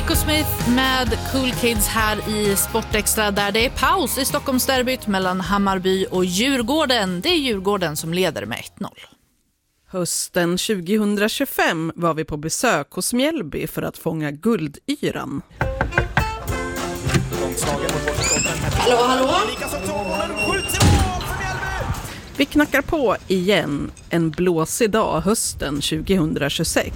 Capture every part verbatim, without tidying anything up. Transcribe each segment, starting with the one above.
Nico Smith med Cool Kids här i Sportextra, där det är paus i Stockholmsderbyt mellan Hammarby och Djurgården. Det är Djurgården som leder med ett noll. Hösten tjugohundratjugofem var vi på besök hos Mjällby för att fånga guldyran. Hallå, hallå? Vi knackar på igen en blåsig dag hösten tjugohundratjugosex.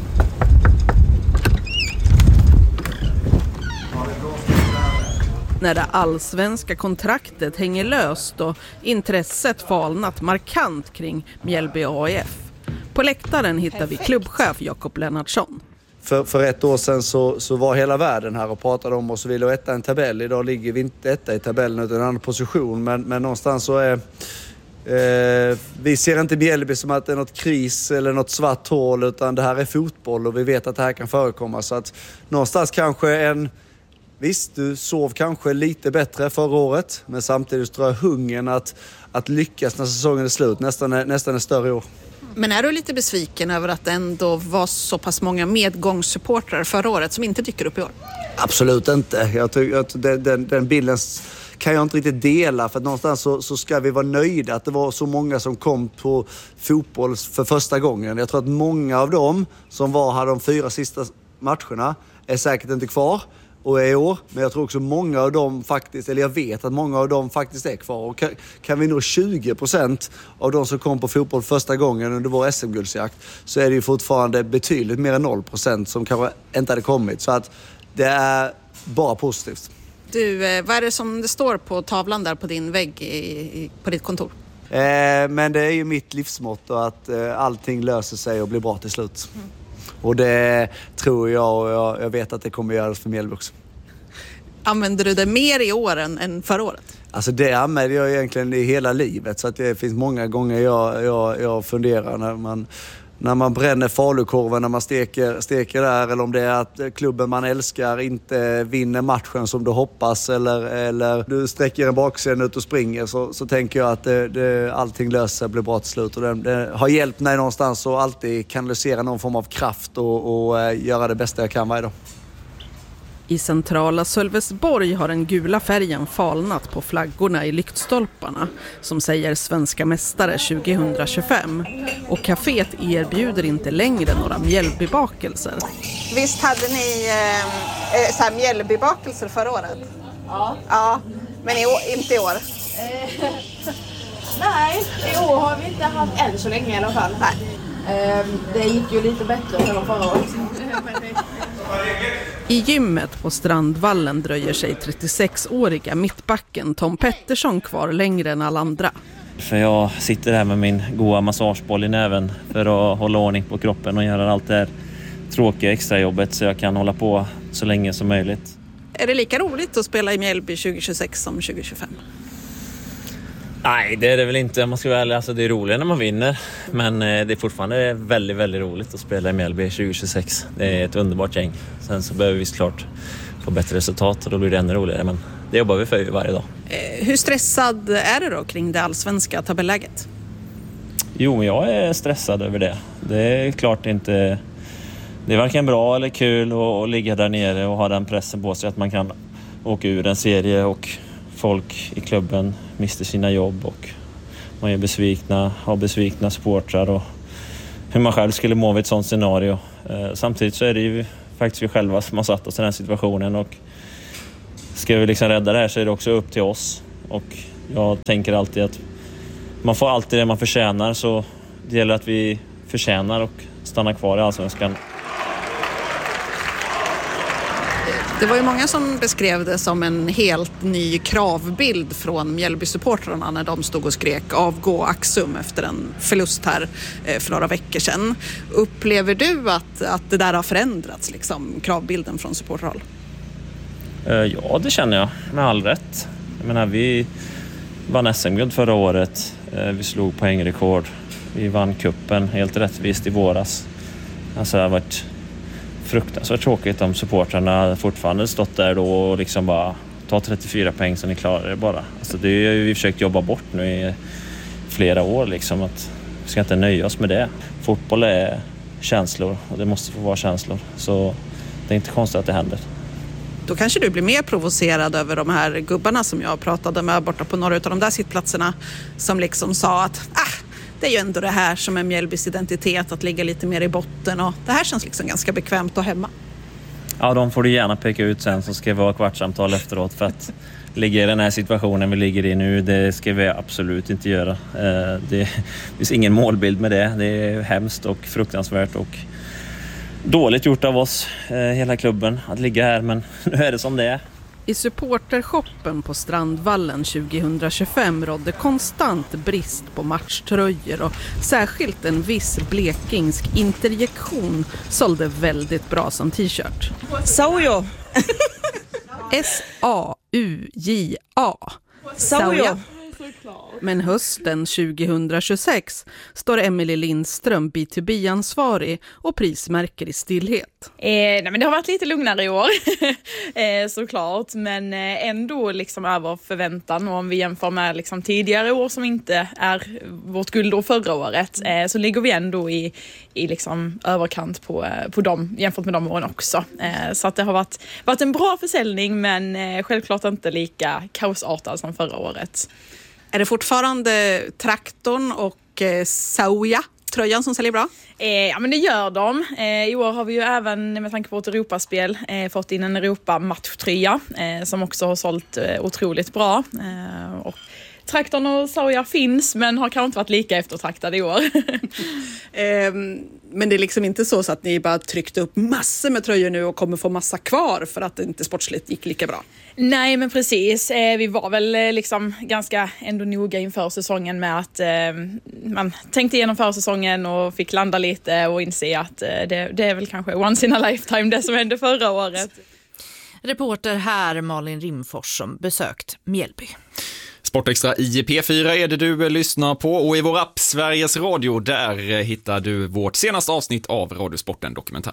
När det allsvenska kontraktet hänger löst och intresset falnat markant kring Mjällby A I F. På läktaren hittar vi klubbchef Jakob Lennartsson. För, för ett år sedan så, så var hela världen här och pratade om oss och ville etta en tabell. Idag ligger vi inte etta i tabellen utan en annan position. Men, men någonstans så är... Eh, vi ser inte Mjällby som att det är något kris eller något svart hål, utan det här är fotboll och vi vet att det här kan förekomma. Så att någonstans kanske en... Visst, du sov kanske lite bättre förra året, men samtidigt tror jag hungern att, att lyckas när säsongen är slut nästan är, nästan är större i år. Men är du lite besviken över att det ändå var så pass många medgångssupportrar förra året som inte dyker upp i år? Absolut inte. Jag tycker att den, den, den bilden kan jag inte riktigt dela, för att någonstans så, så ska vi vara nöjda att det var så många som kom på fotboll för första gången. Jag tror att många av dem som var här de fyra sista matcherna är säkert inte kvar och är i år, men jag tror också många av dem faktiskt, eller jag vet att många av dem faktiskt är kvar. Och kan, kan vi nå tjugo procent av de som kom på fotboll första gången under vår S M-guldsjakt, så är det ju fortfarande betydligt mer än noll procent som kanske inte hade kommit. Så att det är bara positivt. Du, vad är det som det står på tavlan där på din vägg i, i, på ditt kontor? Eh, men det är ju mitt livsmotto att eh, allting löser sig och blir bra till slut. Mm. Och det tror jag, och jag, jag vet att det kommer att göra för Mjällby också. Använder du det mer i år än, än förra året? Alltså det använder jag egentligen i hela livet. Så att det finns många gånger jag, jag, jag funderar när man, när man bränner falukorven, när man steker, steker där. Eller om det är att klubben man älskar inte vinner matchen som du hoppas. Eller, eller du sträcker en bakscen ut och springer. Så, så tänker jag att det, det, allting löser blir bra till slut. Och det, det har hjälpt mig någonstans att alltid kanalisera någon form av kraft. Och, och göra det bästa jag kan varje dag. I centrala Sölvesborg har den gula färgen falnat på flaggorna i lyktstolparna som säger svenska mästare tjugohundratjugofem. Och kaféet erbjuder inte längre några Mjällbybakelser. Visst hade ni eh, så här Mjällbybakelser förra året? Ja. Ja, men i år, inte i år? Eh, nej, i år har vi inte haft än så länge i alla fall. Nej. Eh, det gick ju lite bättre än förra året. I gymmet på Strandvallen dröjer sig trettiosexåriga mittbacken Tom Pettersson kvar längre än alla andra. För jag sitter här med min goda massageboll i näven för att hålla ordning på kroppen och göra allt det här tråkiga extrajobbet så jag kan hålla på så länge som möjligt. Är det lika roligt att spela i Mjällby tjugohundratjugosex som tjugohundratjugofem? Nej, det är det väl inte. Man ska väl, alltså det är roligt när man vinner. Men det är fortfarande väldigt, väldigt roligt att spela i Mjällby tjugohundratjugosex. Det är ett underbart gäng. Sen så behöver vi såklart få bättre resultat och då blir det ännu roligare. Men det jobbar vi för varje dag. Hur stressad är du då kring det allsvenska tabelläget? Jo, jag är stressad över det. Det är klart inte... Det är varken bra eller kul att, att ligga där nere och ha den pressen på sig att man kan åka ur en serie och folk i klubben mister sina jobb och man är besvikna, har besvikna supportrar och hur man själv skulle må vid ett sånt scenario. Samtidigt så är det ju faktiskt vi själva som har satt oss i den situationen och ska vi liksom rädda det här så är det också upp till oss. Och jag tänker alltid att man får alltid det man förtjänar, så det gäller att vi förtjänar och stannar kvar i allsvenskan. Det var ju många som beskrev det som en helt ny kravbild från Mjällby-supportrarna när de stod och skrek avgå Axum efter en förlust här för några veckor sedan. Upplever du att, att det där har förändrats, liksom, kravbilden från supporterhåll? Ja, det känner jag med all rätt. Jag menar, vi vann S M-guld förra året. Vi slog poängrekord. Vi vann kuppen helt rättvist i våras. Alltså det har varit fruktansvärt tråkigt om supportrarna fortfarande stått där då och liksom bara ta trettiofyra poäng så ni klarar det bara. Alltså det har vi försökt jobba bort nu i flera år liksom, att vi ska inte nöja oss med det. Fotboll är känslor och det måste få vara känslor. Så det är inte konstigt att det händer. Då kanske du blir mer provocerad över de här gubbarna som jag pratade med borta på några av de där sittplatserna som liksom sa att ah, det är ju ändå det här som är Mjällbys identitet, att ligga lite mer i botten, och det här känns liksom ganska bekvämt och hemma. Ja, de får du gärna peka ut sen, så ska vi ha kvartssamtal efteråt, för att ligga i den här situationen vi ligger i nu, det ska vi absolut inte göra. Det finns ingen målbild med det. Det är hemskt och fruktansvärt och dåligt gjort av oss, hela klubben, att ligga här, men nu är det som det är. I supportershoppen på Strandvallen tjugohundratjugofem rådde konstant brist på matchtröjor, och särskilt en viss blekingsk interjektion sålde väldigt bra som t-shirt. Saujo. S A U J A. Saujo. Men hösten tjugohundratjugosex står Emily Lindström B två B-ansvarig och prismärker i stillhet. Eh, nej, men det har varit lite lugnare i år, eh, såklart, men ändå liksom över förväntan. Och om vi jämför med liksom tidigare år som inte är vårt guldår förra året, eh, så ligger vi ändå i, i liksom överkant på, på dem, jämfört med de åren också. Eh, så att det har varit, varit en bra försäljning, men eh, självklart inte lika kaosartad som förra året. Är det fortfarande traktorn och eh, Sauja tröjan som säljer bra? Eh, ja, men det gör de. Eh, I år har vi ju även, med tanke på vårt Europaspel, eh, fått in en Europa-matchtröja eh, som också har sålt eh, otroligt bra. Eh, och traktorn och Sauja finns, men har kanske inte varit lika eftertraktade i år. eh, men det är liksom inte så, så att ni bara tryckte upp massor med tröjor nu och kommer få massa kvar för att det inte sportsligt gick lika bra? Nej, men precis. Eh, vi var väl eh, liksom ganska ändå noga inför säsongen med att eh, man tänkte igenom försäsongen och fick landa lite och inse att eh, det, det är väl kanske once in a lifetime det som hände förra året. Reporter här Malin Rimfors som besökt Mjällby. Sportextra i P fyra är det du lyssnar på, och i vår app Sveriges Radio, där hittar du vårt senaste avsnitt av Radiosporten Dokumentär.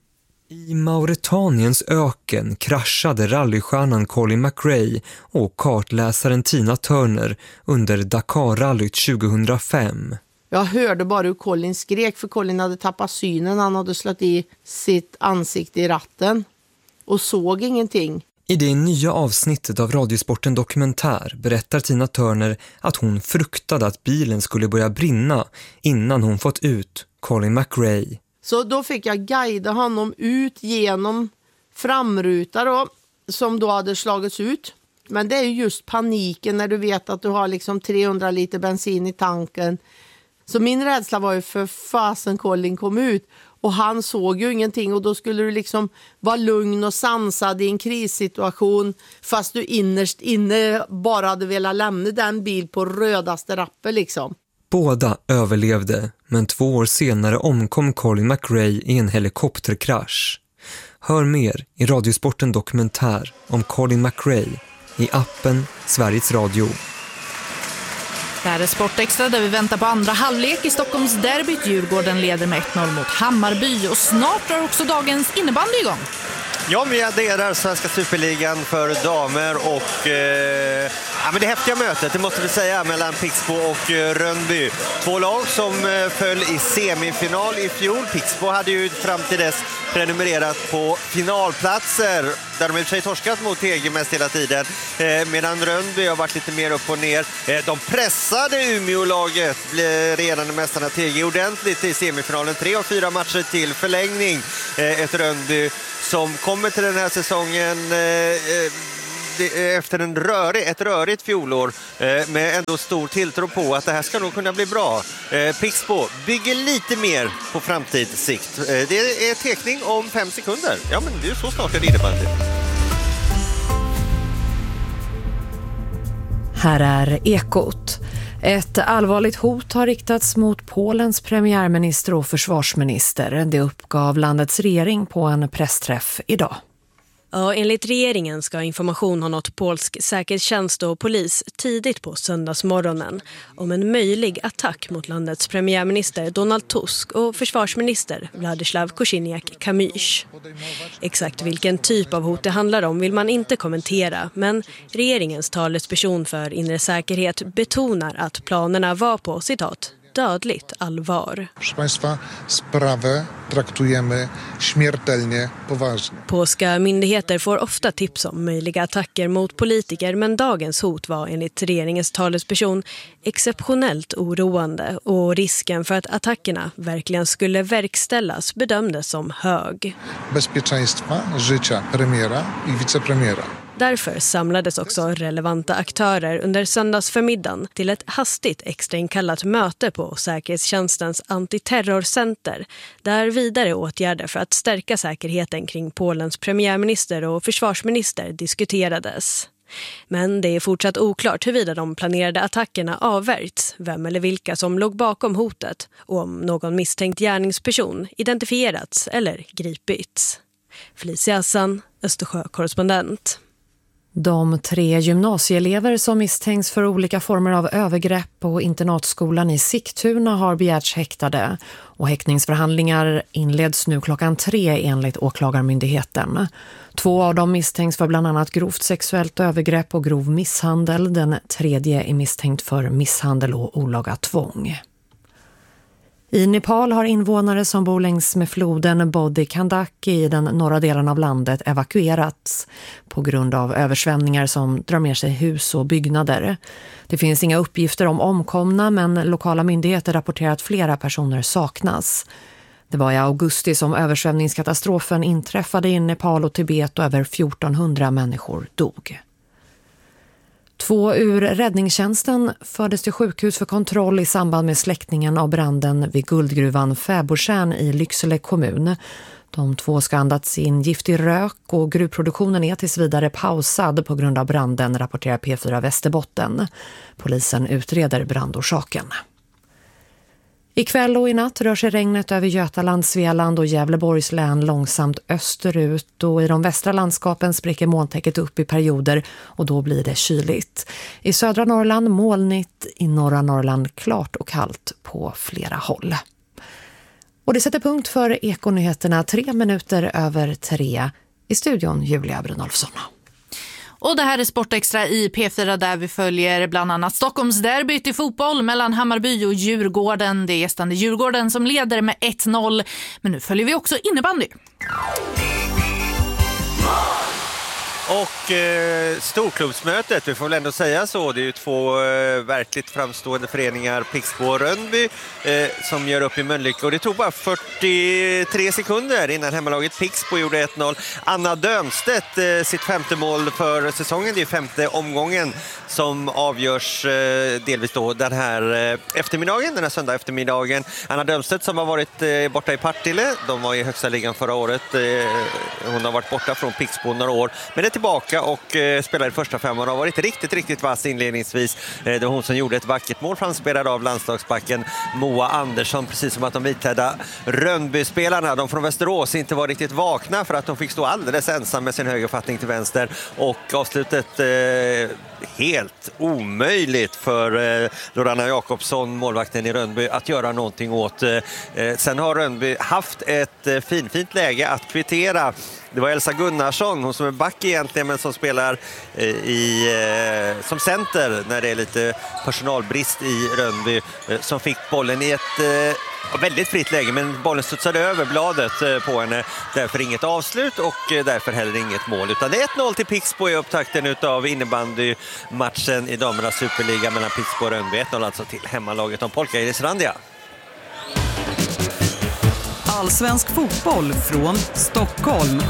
I Mauretaniens öken kraschade rallystjärnan Colin McRae och kartläsaren Tina Turner under Dakar-rallyt tjugohundrafem. Jag hörde bara hur Colin skrek, för Colin hade tappat synen. Han hade slått i sitt ansikte i ratten och såg ingenting. I det nya avsnittet av Radiosporten Dokumentär berättar Tina Turner att hon fruktade att bilen skulle börja brinna innan hon fått ut Colin McRae. Så då fick jag guida honom ut genom framrutor då, som då hade slagits ut. Men det är ju just paniken när du vet att du har liksom trehundra liter bensin i tanken. Så min rädsla var ju för fasen Colin kom ut. Och han såg ju ingenting, och då skulle du liksom vara lugn och sansad i en krissituation, fast du innerst inne bara hade velat lämna den bil på rödaste rappen liksom. Båda överlevde, men två år senare omkom Colin McRae i en helikopterkrasch. Hör mer i Radiosporten Dokumentär om Colin McRae i appen Sveriges Radio. Det här är Sportextra där vi väntar på andra halvlek i Stockholms derbyt. Djurgården leder med ett noll mot Hammarby, och snart drar också dagens innebandy igång. Ja, vi adderar Svenska Superligan för damer och eh, ja, men det häftiga mötet, det måste vi säga, mellan Pixbo och eh, Rönnby. Två lag som eh, föll i semifinal i fjol. Pixbo hade ju fram till dess prenumererat på finalplatser där de i och för sig torskat mot T G mest hela tiden. Eh, medan Rönnby har varit lite mer upp och ner. Eh, de pressade Umeå-laget, blev regerande mästarna T G ordentligt i semifinalen. Tre och fyra matcher till förlängning. Eh, ett Rönnby som kommer till den här säsongen eh, det, efter en rörig, ett rörigt fjolår eh, med ändå stor tilltro på att det här ska nog kunna bli bra. Eh, Pixbo bygger lite mer på framtidssikt. Eh, det är tekning om fem sekunder. Ja, men det är så snart det innebandy. Här är Ekot. Ett allvarligt hot har riktats mot Polens premiärminister och försvarsminister. Det uppgav landets regering på en pressträff idag. Ja, enligt regeringen ska information ha nått polsk säkerhetstjänst och polis tidigt på söndagsmorgonen om en möjlig attack mot landets premiärminister Donald Tusk och försvarsminister Władysław Kosiniak-Kamysz. Exakt vilken typ av hot det handlar om vill man inte kommentera, men regeringens talesperson för inre säkerhet betonar att planerna var på, citat, dödligt allvar. Proszę Państwa, sprawę traktujemy śmiertelnie poważnie. Polska myndigheter får ofta tips om möjliga attacker mot politiker, men dagens hot var enligt regeringens talesperson exceptionellt oroande och risken för att attackerna verkligen skulle verkställas bedömdes som hög. Bezpieczeństwa życia premiera i wicepremiera. Därför samlades också relevanta aktörer under söndagsförmiddagen till ett hastigt extrainkallat möte på Säkerhetstjänstens antiterrorcenter, där vidare åtgärder för att stärka säkerheten kring Polens premiärminister och försvarsminister diskuterades. Men det är fortsatt oklart huruvida de planerade attackerna avvärjts, vem eller vilka som låg bakom hotet och om någon misstänkt gärningsperson identifierats eller gripits. Felicia Hassan, Östersjö-korrespondent. De tre gymnasieelever som misstänks för olika former av övergrepp på internatskolan i Sigtuna har begärts häktade och häktningsförhandlingar inleds nu klockan tre enligt åklagarmyndigheten. Två av dem misstänks för bland annat grovt sexuellt övergrepp och grov misshandel. Den tredje är misstänkt för misshandel och olaga tvång. I Nepal har invånare som bor längs med floden Bodhi Gandaki i den norra delen av landet evakuerats på grund av översvämningar som drar med sig hus och byggnader. Det finns inga uppgifter om omkomna, men lokala myndigheter rapporterar att flera personer saknas. Det var i augusti som översvämningskatastrofen inträffade i Nepal och Tibet och över fjortonhundra människor dog. Två ur räddningstjänsten fördes till sjukhus för kontroll i samband med släckningen av branden vid guldgruvan Fäbodtjärn i Lycksele kommun. De två ska andats in giftig rök och gruvproduktionen är tills vidare pausad på grund av branden, rapporterar P fyra Västerbotten. Polisen utreder brandorsaken. Ikväll och i natt rör sig regnet över Götaland, Svealand och Gävleborgs län långsamt österut, och i de västra landskapen spricker molntäcket upp i perioder och då blir det kyligt. I södra Norrland molnigt, i norra Norrland klart och kallt på flera håll. Och det sätter punkt för Ekonyheterna tre minuter över tre. I studion Julia Brunolfsson. Och det här är Sportextra i P fyra där vi följer bland annat Stockholmsderbyt i fotboll mellan Hammarby och Djurgården. Det är gästande Djurgården som leder med ett noll. Men nu följer vi också innebandy. Och eh, storklubbsmötet, vi får väl ändå säga så, det är ju två eh, verkligt framstående föreningar, Pixbo och Rönnby, eh, som gör upp i Mölnlycke. Och det tog bara fyrtiotre sekunder innan hemmalaget Pixbo gjorde ett noll. Anna Dömstedt, eh, sitt femte mål för säsongen, det är femte omgången som avgörs eh, delvis då den här eh, eftermiddagen, den här söndag eftermiddagen. Anna Dömstedt som har varit eh, borta i Partille, de var i högsta ligan förra året, eh, hon har varit borta från Pixbo några år, men det är tillbaka och eh, spelar i första femman och har varit riktigt, riktigt vass inledningsvis. Eh, det var hon som gjorde ett vackert mål framspelad av landslagsbacken Moa Andersson, precis som att de vitklädda Rönnby-spelarna, de från Västerås, inte var riktigt vakna för att de fick stå alldeles ensam med sin högerfattning till vänster, och avslutet eh, helt omöjligt för eh, Lorana Jakobsson, målvakten i Rönnby, att göra någonting åt. Eh, sen har Rönnby haft ett eh, finfint läge att kvittera. Det var Elsa Gunnarsson, hon som är back egentligen men som spelar eh, i, eh, som center när det är lite personalbrist i Rönnby, eh, som fick bollen i ett eh, väldigt fritt läge, men bollen studsade över bladet eh, på henne. Därför inget avslut och eh, därför heller inget mål. Utan det är ett noll till Pixbo i upptakten utav innebandymatchen i damernas superliga mellan Pixbo och Rönnby. ett noll alltså till hemmalaget om Polka i Randia. Allsvensk fotboll från Stockholm.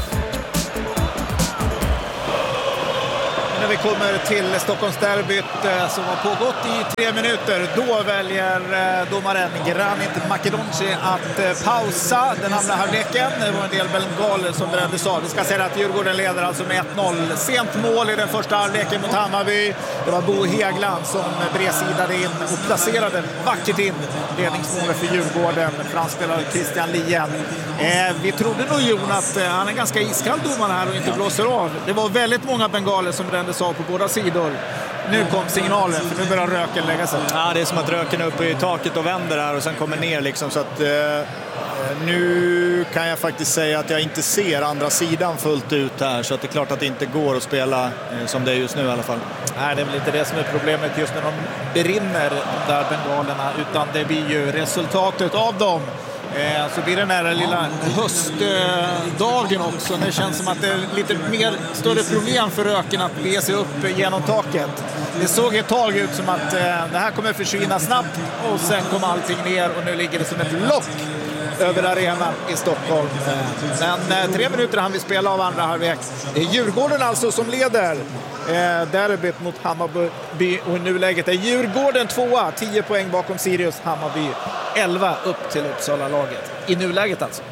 När vi kommer till Stockholmsderbyt som har pågått i tre minuter, då väljer domaren Granit Makedonci att pausa den andra halvleken. Det var en del bengaler som brändes av. Vi ska säga att Djurgården leder alltså med ett noll. Sent mål i den första halvleken mot Hammarby. Det var Bo Hegland som bredsidade in och placerade vackert in ledningsmålet för Djurgården, franskspelare Christian Lien. Eh, vi trodde nog, Jon, att han är ganska iskall domaren här och inte blåser av. Det var väldigt många bengaler som brändes kändes av på båda sidor. Nu kom signalen, för nu börjar röken lägga sig. Ja, det är som att röken är uppe i taket och vänder här och sen kommer ner liksom, så att eh, nu kan jag faktiskt säga att jag inte ser andra sidan fullt ut här, så att det är klart att det inte går att spela eh, som det är just nu i alla fall. Nej, det är väl inte det som är problemet just när de brinner, de där bengalerna, utan det blir ju resultatet av dem. Eh, så blir det den här lilla höstdagen också. Det känns som att det är lite mer större problem för röken att bege sig upp genom taket. Det såg ett tag ut som att eh, det här kommer försvinna snabbt och sen kommer allting ner och nu ligger det som ett lock över arenan i Stockholm. Men eh, tre minuter han vill spela av andra halvlek. Det är Djurgården alltså som leder eh, derbyt mot Hammarby, och i nuläget är Djurgården tvåa, tio poäng bakom Sirius. Hammarby elva upp till Uppsala-laget. I nuläget alltså.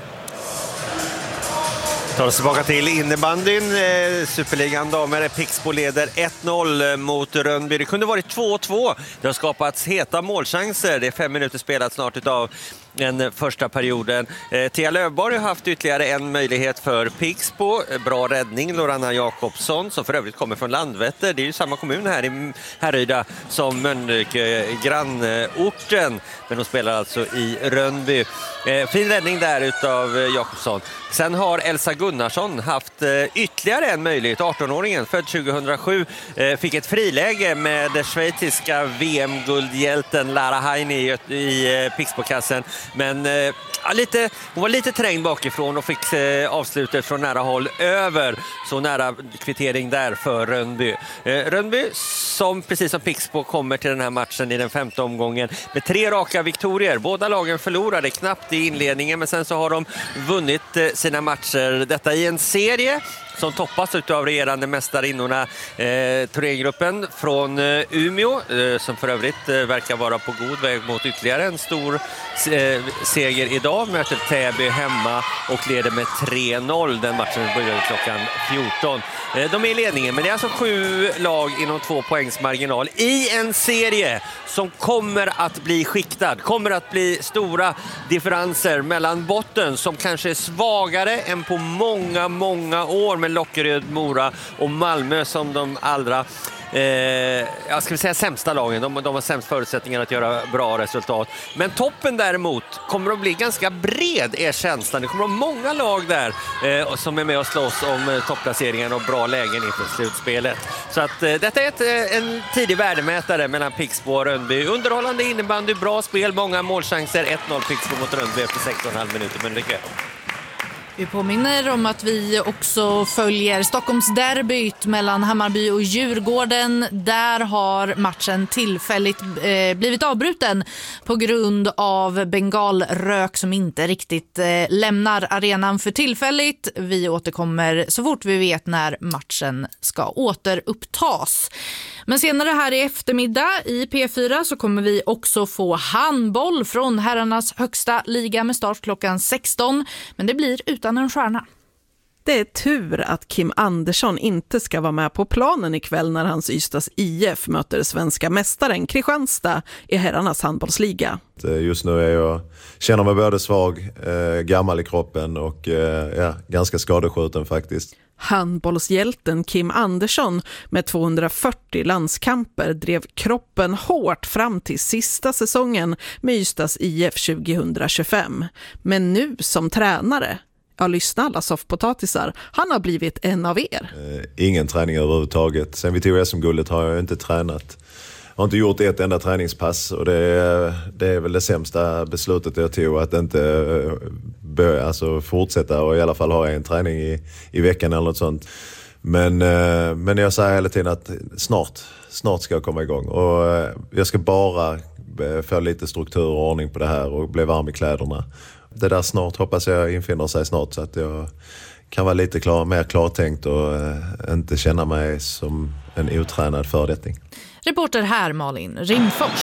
Tar oss tillbaka till innebandyn. Superligan damer. Pixbo leder ett noll mot Rönnby. Det kunde varit två två. Det har skapats heta målchanser. Det är fem minuter spelat snart utav den första perioden. Thea Lövborg har haft ytterligare en möjlighet för Pixbo. Bra räddning. Lorana Jakobsson, som för övrigt kommer från Landvetter. Det är ju samma kommun här i Härryda som Mölnlycke, grannorten. Men de spelar alltså i Rönnby. Fin räddning där utav Jakobsson. Sen har Elsa Gunnarsson haft ytterligare en möjlighet. arton-åringen född tjugohundrasju fick ett friläge med schweiziska V M-guldhjälten Lara Heini i Pixbo-kassen. Men ja, lite, hon var lite trängd bakifrån och fick eh, avslutet från nära håll över. Så nära kvittering där för Rönnby. Eh, Rönnby som precis som Pixbo kommer till den här matchen i den femte omgången med tre raka viktorier. Båda lagen förlorade knappt i inledningen, men sen så har de vunnit eh, sina matcher. Detta i en serie som toppas utav regerande mästarinnorna eh, turneringgruppen från eh, Umeå, eh, som för övrigt eh, verkar vara på god väg mot ytterligare en stor eh, seger idag. Möter Täby hemma och leder med tre noll. Den matchen börjar klockan fjorton. Eh, de är i ledningen, men det är alltså sju lag inom två poängs marginal i en serie som kommer att bli skiktad. Kommer att bli stora differenser mellan botten som kanske är svagare än på många, många år med Lockeröd, Mora och Malmö som de allra eh, jag ska säga sämsta lagen. De, de har sämst förutsättningar att göra bra resultat. Men toppen däremot kommer att bli ganska bred, är känslan. Det kommer att vara många lag där eh, som är med och slåss om eh, topplaceringen och bra lägen inför slutspelet. Så att eh, detta är ett, eh, en tidig värdemätare mellan Pixbo och Rönnby. Underhållande innebandy, bra spel, många målchanser. ett noll Pixbo mot Rönnby efter sexton komma fem minuter, men det kräver. Vi påminner om att vi också följer Stockholms derbyt mellan Hammarby och Djurgården. Där har matchen tillfälligt eh, blivit avbruten på grund av bengalrök som inte riktigt eh, lämnar arenan för tillfälligt. Vi återkommer så fort vi vet när matchen ska återupptas. Men senare här i eftermiddag i P fyra så kommer vi också få handboll från herrarnas högsta liga med start klockan sexton. Men det blir utan en stjärna. Det är tur att Kim Andersson inte ska vara med på planen ikväll när hans Ystads I F möter svenska mästaren Kristianstad i herrarnas handbollsliga. Just nu är jag, känner mig både svag, eh, gammal i kroppen och eh, ja, ganska skadeskjuten faktiskt. Handbollshjälten Kim Andersson med tvåhundrafyrtio landskamper drev kroppen hårt fram till sista säsongen med Ystads I F tjugohundratjugofem. Men nu som tränare, ja, lyssna alla soffpotatisar, han har blivit en av er. Eh, ingen träning överhuvudtaget. Sen vi tog S M-guldet har jag inte tränat. Jag har inte gjort ett enda träningspass och det är, det är väl det sämsta beslutet jag tog, att inte börja, alltså fortsätta och i alla fall ha en träning i, i veckan eller något sånt. Men, men jag säger hela tiden att snart, snart ska jag komma igång och jag ska bara få lite struktur och ordning på det här och bli varm i kläderna. Det där snart hoppas jag infinner sig snart så att jag kan vara lite klar, mer klartänkt och eh, inte känna mig som en otränad fördetting. Reporter här Malin Rimfors.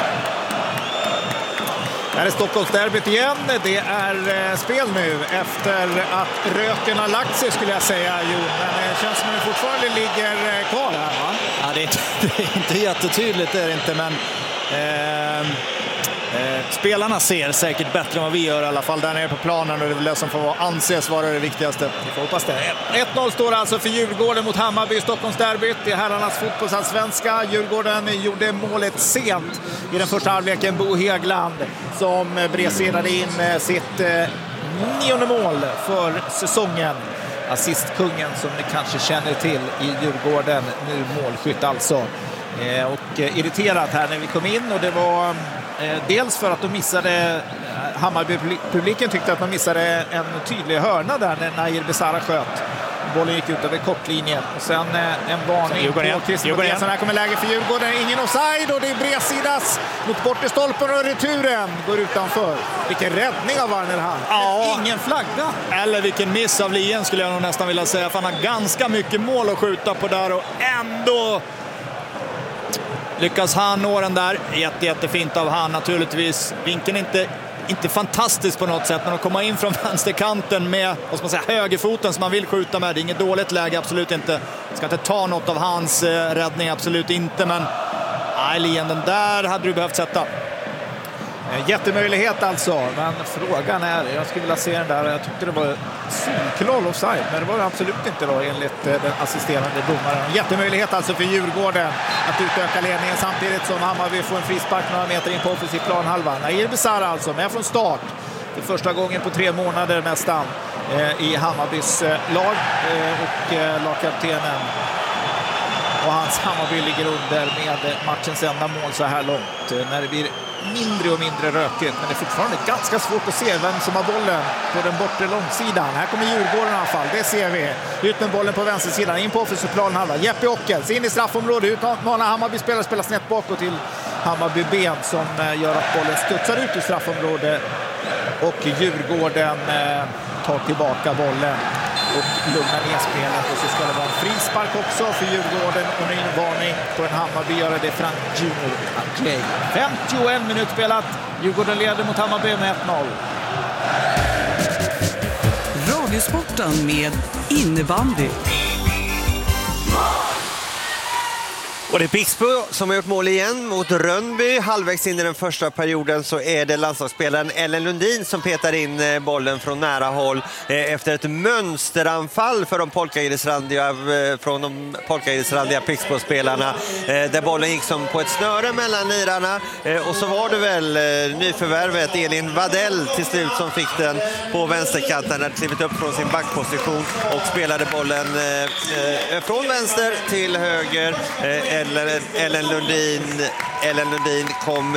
Här är Stockholmsderbyt igen. Det är eh, spel nu efter att röken har lagt sig, skulle jag säga. Jo, men det känns som att det fortfarande ligger eh, kvar här, va? Ja, det är, inte, det är inte jättetydligt, det är det inte, men eh, eh, spelarna ser säkert bättre än vad vi gör i alla fall där nere på planen, och det är väl det som får anses vara det viktigaste. Vi får hoppas det. ett noll står alltså för Djurgården mot Hammarby i Stockholmsderbyt i herrarnas fotbollsallsvenska. Djurgården gjorde målet sent i den första halvleken. Bo Högland som bresidade in sitt eh, nionde mål för säsongen. Assistkungen som ni kanske känner till i Djurgården, nu målskytt alltså. Eh, och eh, irriterat här när vi kom in, och det var eh, dels för att de missade, eh, Hammarby-publiken tyckte att man missade en tydlig hörna där när Nair Besara sköt. Bollen gick ut över kortlinjen och sen eh, en varning på Christer Mattiasson. Här kommer läge för Djurgården, ingen offside, och det är bredsidas mot bortre stolpen och returen går utanför. Vilken räddning av Warner Hall. Ja. Ingen flagga. Eller vilken miss av Lien skulle jag nog nästan vilja säga, för han har ganska mycket mål att skjuta på där och ändå lyckas han nå den där. Jätte, jättefint av han naturligtvis. Vinkeln är inte, inte fantastisk på något sätt, men att komma in från vänsterkanten med, vad ska man säga, högerfoten som man vill skjuta med. Det är inget dåligt läge, absolut inte. Ska inte ta något av hans eh, räddning, absolut inte. Men nej, Lien, den där hade du behövt sätta. Jättemöjlighet alltså, men frågan är, jag skulle vilja se den där, jag tyckte det var solklar offside, men det var absolut inte då enligt den assisterande domaren. Jättemöjlighet alltså för Djurgården att utöka ledningen samtidigt som Hammarby får en frispark några meter in på offensiv planhalva. Nair Besara alltså med från start för första gången på tre månader nästan eh, i Hammarbys eh, lag eh, och eh, lagkaptenen. Och hans Hammarby ligger under med matchens enda mål så här långt. När det blir mindre och mindre rökigt, men det är fortfarande ganska svårt att se vem som har bollen på den bortre långsidan. Här kommer Djurgården i alla fall, det ser vi. Ut med bollen på vänstersidan, in på offensiv planhalva. Jeppe Ockels in i straffområdet, utmanar Hammarby spelare, spelar snett bakåt till Hammarby ben som gör att bollen studsar ut i straffområdet. Och Djurgården eh, tar tillbaka bollen och lugnar ner spelet, och så ska det vara en frispark också för Djurgården och en varning på en Hammarby, gör det Frank Junior Clay. femtioen minuter spelat, Djurgården leder mot Hammarby med ett noll. Radiosporten med innebandy. Och det är Pixbo som har gjort mål igen mot Rönnby. Halvvägs in i den första perioden så är det landslagsspelaren Ellen Lundin som petar in bollen från nära håll efter ett mönsteranfall för de polkaidesrandiga, från de polkaidesrandiga Pixbo-spelarna, där bollen gick som på ett snöre mellan lirarna, och så var det väl nyförvärvet Elin Wadell till slut som fick den på vänsterkanten, hade klivit upp från sin backposition och spelade bollen från vänster till höger. Ellen Lundin, Ellen Lundin kom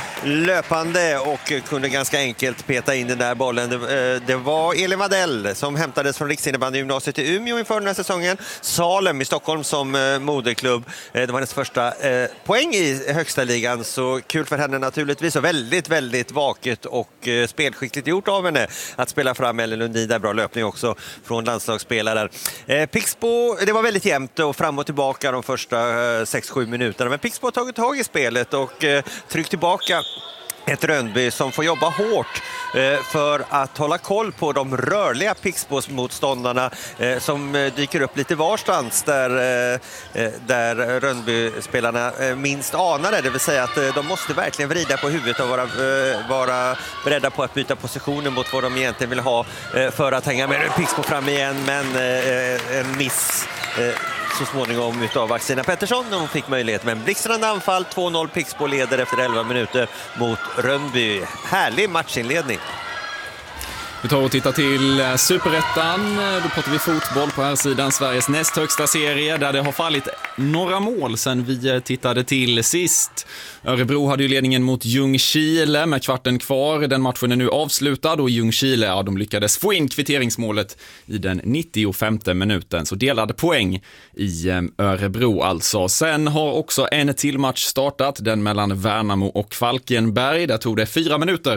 löpande och kunde ganska enkelt peta in den där bollen. Det, det var Elin Wadell som hämtades från Riksinnebandy-gymnasiet i Umeå inför den här säsongen. Salem i Stockholm som moderklubb. Det var hennes första poäng i högsta ligan, så kul för henne naturligtvis, och väldigt, väldigt vaket och spelskickligt gjort av henne att spela fram Ellen Lundin. Där bra löpning också från landslagsspelare. Pixbo, det var väldigt jämnt och fram och tillbaka de första sex sju minuterna, men Pixbo har tagit tag i spelet och tryckt tillbaka ett Rönnby som får jobba hårt eh, för att hålla koll på de rörliga Pixbo-motståndarna eh, som dyker upp lite varstans där, eh, där Rönnby-spelarna eh, minst anar det. Det vill säga att eh, de måste verkligen vrida på huvudet och vara, eh, vara beredda på att byta positioner mot vad de egentligen vill ha eh, för att hänga med Pixbo fram igen, men eh, en miss eh, så småningom utav Axina Pettersson när hon fick möjlighet. Men blixtrande anfall, två noll, Pixbo leder efter elva minuter mot Rönnby. Härlig matchinledning. Vi tar och tittar till Superettan. Då pratar vi fotboll på här sidan, Sveriges näst högsta serie, där det har fallit några mål sedan vi tittade till sist. Örebro hade ju ledningen mot Ljungskile med kvarten kvar. Den matchen är nu avslutad och Ljungskile, ja, de lyckades få in kvitteringsmålet i den nittiofemte minuten. Så delade poäng i Örebro alltså. Sen har också en till match startat, den mellan Värnamo och Falkenberg. Där tog det fyra minuter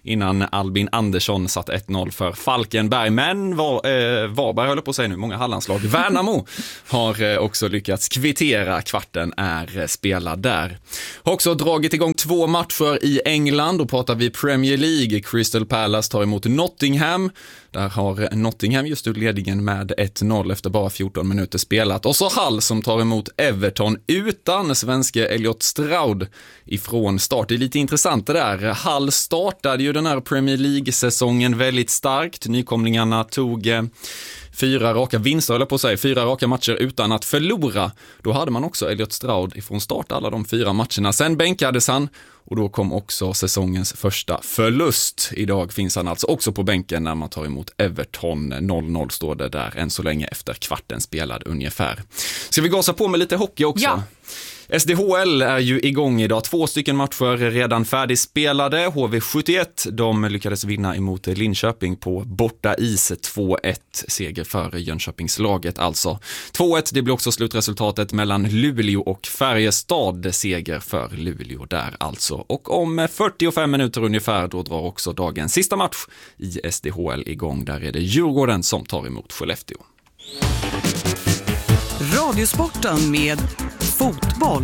innan Albin Andersson satt ett noll för Falkenberg. Men var, eh, Varberg höll på att säga nu, många Hallandslag. Värnamo har eh, också lyckats kvittera, kvarten är eh, spelad där. Har också dragit igång två matcher i England, då pratar vi Premier League. Crystal Palace tar emot Nottingham. Där har Nottingham just ut ledningen med ett noll efter bara fjorton minuter spelat. Och så Hull som tar emot Everton utan svenske Elliot Stroud ifrån start. Det är lite intressant det där. Hull startade ju den här Premier League-säsongen väldigt starkt. Nykomlingarna tog eh, fyra raka vinster, eller på sig, fyra raka matcher utan att förlora. Då hade man också Elliot Stroud ifrån start alla de fyra matcherna. Sen bänkades han och då kom också säsongens första förlust. Idag finns han alltså också på bänken när man tar emot Everton. noll noll står det där än så länge efter kvarten spelad ungefär. Ska vi gasa på med lite hockey också? Ja. S D H L är ju igång idag. Två stycken matcher redan färdigspelade. H V sjuttioett, de lyckades vinna emot Linköping på borta is två ett. Seger för Jönköpingslaget alltså. två ett, det blir också slutresultatet mellan Luleå och Färjestad. Seger för Luleå där alltså. Och om fyrtiofem minuter ungefär då drar också dagens sista match i S D H L igång. Där är det Djurgården som tar emot Skellefteå. Radiosporten med fotboll.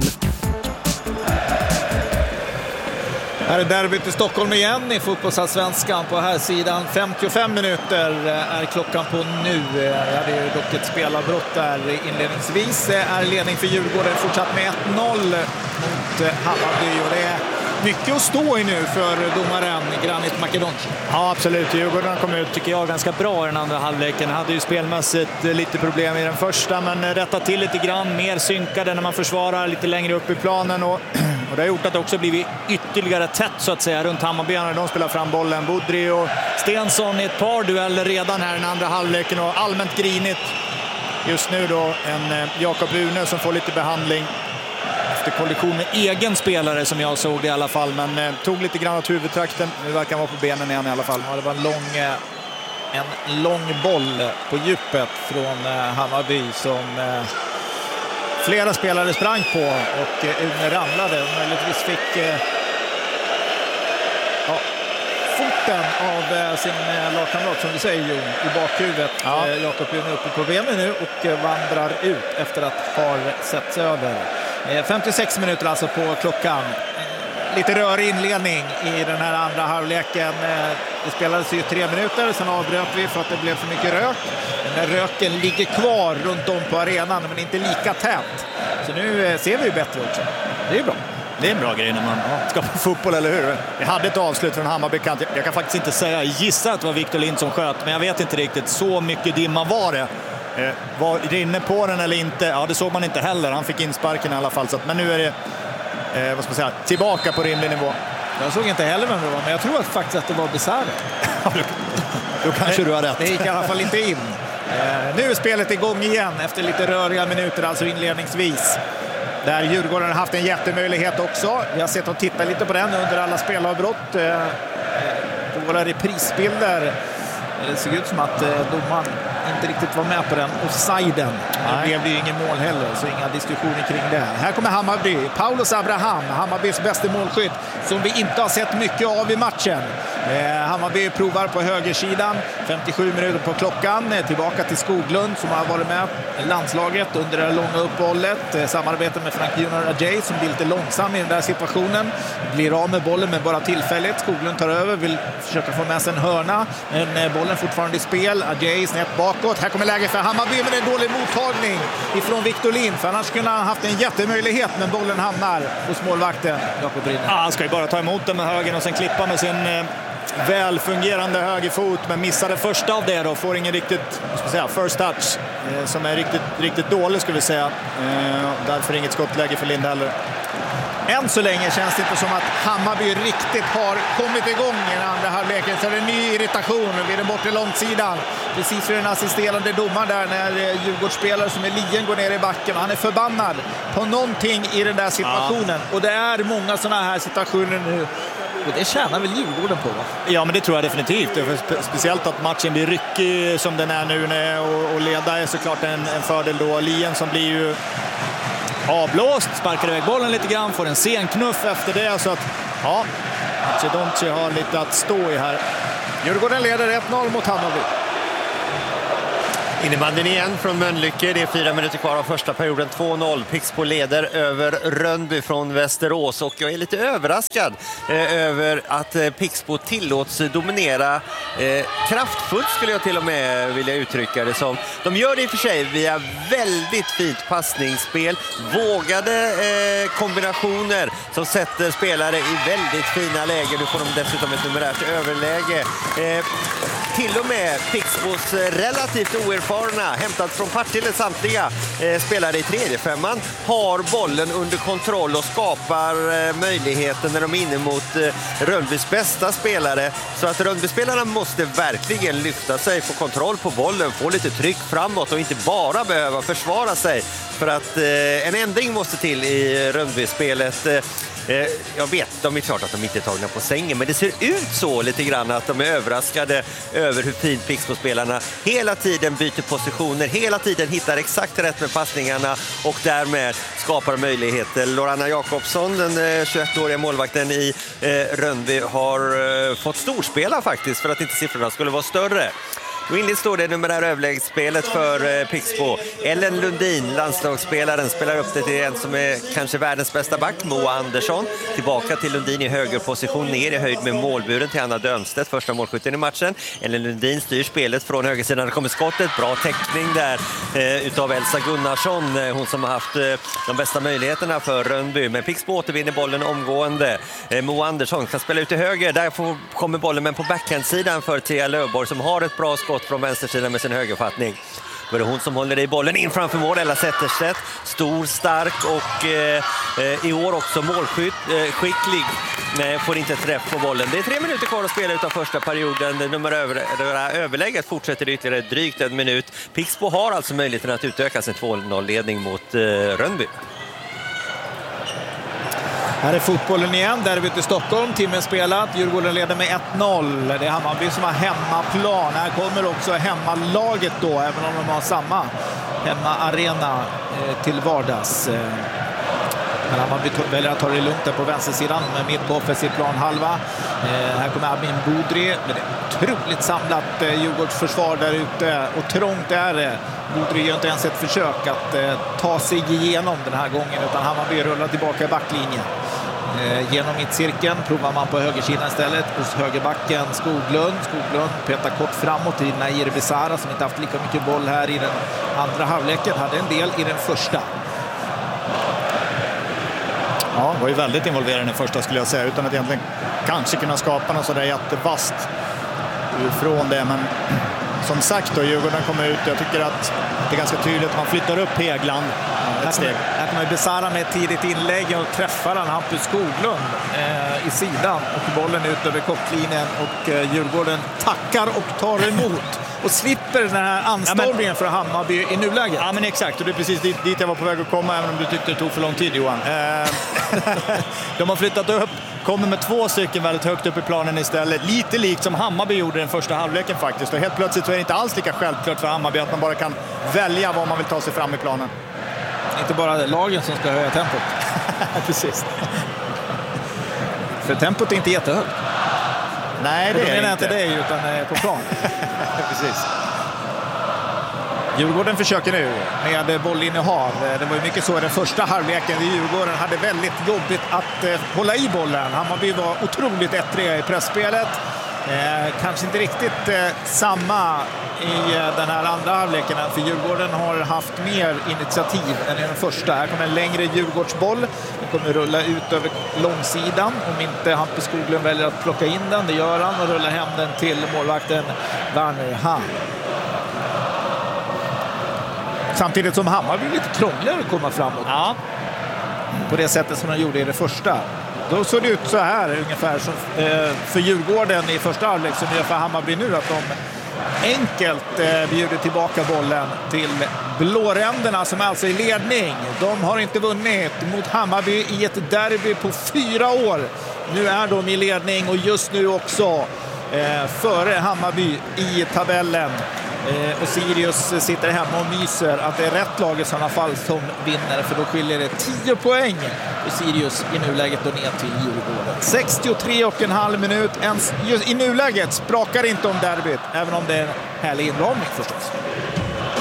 Här är derbyt i Stockholm igen i fotbollsallsvenskan på här sidan. femtiofem minuter är klockan på nu. Ja, det är dock ett spelavbrott där inledningsvis. Är ledning för Djurgården fortsatt med ett noll mot Hammarby. Och det är mycket att stå i nu för domaren Granit Makedonci. Ja, absolut. Djurgården kom ut, tycker jag, ganska bra i den andra halvleken. Hade ju spelmässigt lite problem i den första, men rättat till lite grann. Mer synkade när man försvarar lite längre upp i planen. Och, och det har gjort att det också blivit ytterligare tätt så att säga runt Hammarby när de spelar fram bollen. Budri och Stensson i ett par dueller redan här i den andra halvleken och allmänt grinigt. Just nu då en Jakob Une som får lite behandling efter kollision med egen spelare som jag såg det i alla fall, men eh, tog lite grann åt huvudtrakten. Nu verkar han vara på benen igen i alla fall. Ja, det var en lång, en lång boll på djupet från eh, Hammarby som eh, flera spelare sprang på och eh, Une ramlade och möjligtvis fick eh, ja, foten av eh, sin eh, lagkamrat som vi säger ju, i bakhuvudet. Ja. Eh, Jakob Une uppe på benen nu och eh, vandrar ut efter att ha setts över. femtiosex minuter alltså på klockan. Lite rörig inledning i den här andra halvleken. Det spelades ju tre minuter, sen avbröt vi för att det blev för mycket rök. Den där röken ligger kvar runt om på arenan men inte lika tätt. Så nu ser vi ju bättre också. Det är bra. Det är en bra grej när man ska på fotboll, eller hur? Vi hade ett avslut från Hammarby. Jag kan faktiskt inte säga, gissa att det var Victor Lind som sköt, men jag vet inte riktigt. Så mycket dimma var det. Eh, var det inne på den eller inte? Ja, det såg man inte heller. Han fick in sparken i alla fall. Så att, men nu är det eh, vad ska man säga, tillbaka på rimlig nivå. Jag såg inte heller vem det var, men jag tror att faktiskt att det var Besara. Då kanske du har rätt. Det gick i alla fall inte in. Eh, nu är spelet igång igen efter lite röriga minuter, alltså inledningsvis. Där Djurgården har haft en jättemöjlighet också. Vi har sett och tittat lite på den under alla spelavbrott. Eh, på våra reprisbilder. Det såg ut som att eh, domaren inte riktigt var med på den offsiden. Det blev ju ingen mål heller, så inga diskussioner kring det. Här kommer Hammarby. Paulus Abraham, Hammarbys bästa målskytt, som vi inte har sett mycket av i matchen. Eh, Hammarby provar på högersidan. femtiosju minuter på klockan. Eh, tillbaka till Skoglund som har varit med i landslaget under det långa uppehållet. Eh, samarbete med Frank Junior Ajay som blir lite långsam i den där situationen. Blir av med bollen men bara tillfälligt. Skoglund tar över, vill försöka få med sig en hörna. Men eh, bollen fortfarande i spel. Ajay snett bakåt. Här kommer läge för Hammarby, men en dålig mottagning ifrån Victor Lind. För annars skulle han ha haft en jättemöjlighet, men bollen hamnar hos målvakten Jakob Brynäs. Ja, han ska ju bara ta emot den med högen och sen klippa med sin eh, väl fungerande högerfot, men missade första av det då. Får ingen riktigt, vad ska jag säga, first touch eh, som är riktigt, riktigt dålig, skulle vi säga. Eh, därför inget skottläge för Lind heller. Än så länge känns det inte som att Hammarby riktigt har kommit igång i den andra halvleken. Så är det en ny irritation vid den bortre långsidan. Precis för den assisterande domaren där när Djurgårdsspelare som är Lien går ner i backen. Han är förbannad på någonting i den där situationen. Ja. Och det är många sådana här situationer nu. Och det tjänar väl Djurgården på, va? Ja, men det tror jag definitivt. Spe- speciellt att matchen blir ryckig som den är nu. Och, och leda är såklart en, en fördel då. Lien som blir ju avblåst, sparkar iväg bollen lite grann, får en sen knuff efter det. Så att, ja, Macedonci har lite att stå i här. Djurgården leder ett noll mot Hammarby. Innebandyn igen från Mölnlycke. Det är fyra minuter kvar av första perioden. två noll. Pixbo leder över Rönnby från Västerås. Och jag är lite överraskad eh, över att eh, Pixbo tillåts dominera eh, kraftfullt, skulle jag till och med vilja uttrycka det som. De gör det i och för sig via väldigt fint passningsspel. Vågade eh, kombinationer som sätter spelare i väldigt fina lägen. Nu får de dessutom ett numerärt överläge. Eh, till och med Pixbos relativt oerfarna, hämtat från Partille samtliga eh, spelare i tredje femman, har bollen under kontroll och skapar eh, möjligheten när de är inne mot eh, Rönnbys bästa spelare. Så att Rönnby-spelarna måste verkligen lyfta sig, få kontroll på bollen, få lite tryck framåt och inte bara behöva försvara sig. För att eh, en ändring måste till i Rönnby-spelet. Eh, Jag vet, de är klart att de inte är tagna på sängen, men det ser ut så lite grann att de är överraskade över hur fint Pixbo-spelarna hela tiden byter positioner, hela tiden hittar exakt rätt med passningarna och därmed skapar möjligheter. Lorana Jakobsson, den tjugoettåriga målvakten i Rönnby, har fått storspela faktiskt för att inte siffrorna skulle vara större. Då inleds då det numerära överläggsspelet för eh, Pixbo. Ellen Lundin, landslagsspelaren, spelar upp det till en som är kanske världens bästa back, Moa Andersson. Tillbaka till Lundin i högerposition, ner i höjd med målburen till Anna Dömstedt, första målskytten i matchen. Ellen Lundin styr spelet från högersidan. Det kommer skottet, bra täckning där eh, utav Elsa Gunnarsson, eh, hon som har haft eh, de bästa möjligheterna för Rönnby. Men Pixbo återvinner bollen omgående. Eh, Moa Andersson kan spela ut till höger, där får, kommer bollen, men på backhandsidan för Thea Löfborg som har ett bra skott från vänstersidan med sin högerfattning. Då är det hon som håller i bollen in framför mål, Ella Zetterstedt. Stor, stark och eh, i år också målskicklig. Eh, får inte träff på bollen. Det är tre minuter kvar att spela utav första perioden. Nummer över, överlägget fortsätter ytterligare drygt en minut. Pixbo har alltså möjligheten att utöka sin två noll-ledning mot eh, Rönnby. Här är fotbollen igen, derbyt i Stockholm, timmen spelat, Djurgården leder med ett noll. Det är Hammarby som har hemmaplan. Här kommer också hemmalaget då, även om de har samma hemmaarena eh, till vardags. Eh, men Hammarby väljer att ta det lugnt där på vänstersidan, mitt på offensiv plan halva. Eh, här kommer Amin Bodri, men det är otroligt samlat eh, Djurgårds försvar där ute, och trångt är det. Bodri gör inte ens ett försök att eh, ta sig igenom den här gången, utan Hammarby rullar tillbaka i backlinjen. Eh, genom mittcirkeln provar man på högersidan istället hos högerbacken Skoglund. Skoglund petar kort framåt till Nair Besara som inte haft lika mycket boll här i den andra halvleken. Hade en del i den första. Ja, var ju väldigt involverad i den första skulle jag säga, utan att egentligen kanske kunna skapa något sådär jättevast från det. Men som sagt då, Djurgården kommer ut. Jag tycker att det är ganska tydligt att man flyttar upp Hegland ett steg. Här kommer Besara med ett tidigt inlägg och träffar han Hampus Skoglund eh, i sidan och bollen ut över kortlinjen, och eh, Djurgården tackar och tar emot och slipper den här anstormningen ja, men... för Hammarby i nuläget. Ja, men exakt, och det är precis dit, dit jag var på väg att komma, även om du tyckte det tog för lång tid, Johan. Eh, de har flyttat upp, kommer med två stycken väldigt högt upp i planen istället. Lite likt som Hammarby gjorde den första halvleken faktiskt. Och helt plötsligt så är det inte alls lika självklart för Hammarby att man bara kan välja vad man vill ta sig fram i planen. Inte bara lagen som ska höja tempot. Precis. För tempot är inte jättehögt. Nej, det är inte. inte det, utan på plan. Precis. Djurgården försöker nu med bollinnehav. Det var ju mycket så i den första halvleken. Djurgården hade väldigt jobbigt att eh, hålla i bollen. Hammarby var otroligt ettriga i pressspelet. Eh, kanske inte riktigt eh, samma i eh, den här andra halvleken, för Djurgården har haft mer initiativ än i den första. Här kommer en längre Djurgårdsboll. Den kommer rulla ut över långsidan om inte Hampus Skoglund väljer att plocka in den. Det gör han och rullar hem den till målvakten Werner Hahn. Samtidigt som Hammarby blir lite krångligare att komma framåt. Ja. På det sättet som de gjorde i det första. Då såg det ut så här ungefär som eh, för Djurgården i första halvlek, som gör för Hammarby nu, att de enkelt eh, bjuder tillbaka bollen till blåränderna som är alltså i ledning. De har inte vunnit mot Hammarby i ett derby på fyra år. Nu är de i ledning och just nu också eh, före Hammarby i tabellen. Eh, och Sirius sitter hemma och myser att det är rätt lag i sådana fall som vinner, för då skiljer det tio poäng för Sirius i nuläget och ner till Djurgården. sextiotre och en halv minut. Ens, just i nuläget sprakar inte om derbyt, även om det är en härlig inramning förstås.